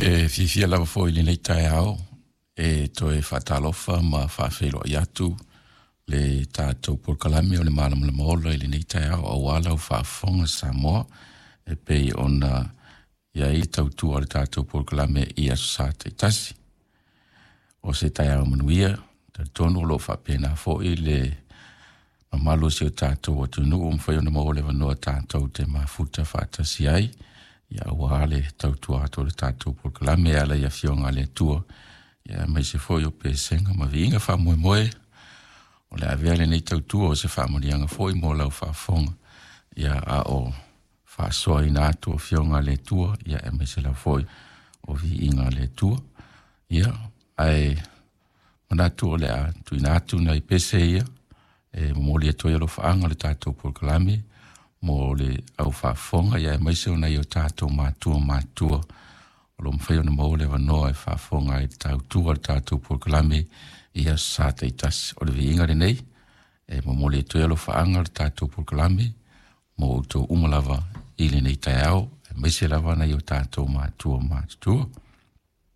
fifia lava foi le nei tai au, to e whatalofa ma whawhelo i atu, le tātou porkalami o le malam le maola i le nei tai au, au ala u whaafonga Samoa, e pei ona ia i tautua le tātou porkalami i aso sa te tasi. O se tai au manuia, ta tonu lo whapena foi le mamalo se o tātou o tunu, mwhai ona maole wanoa tātou te mafuta whatasi ai, ia wale tautua ato le tātou porkalame ala ia fionga le tua ia mai se foi o pesenga ma vinga wha moe moe o le avea le nei tautua o se wha monianga foi mo lau wha fonga ia a o wha soa ina ato o fionga le tua ia e mai se lau foi o vi inga le tua ia ai manatu o le a tu ina atu na i pese ia e mo le toia lo whaanga le tātou porkalame mo le au whaafonga ia e maise ona i o tātou mātua o lo mwhai ona maole wanoa e whaafonga i tāutua le tātou porkalame ia sa te itasi o le vi inga le nei e mo le toia lo whaanga le tātou porkalame mo tō umalava i le nei tai au e maise lava na i o tātou mātua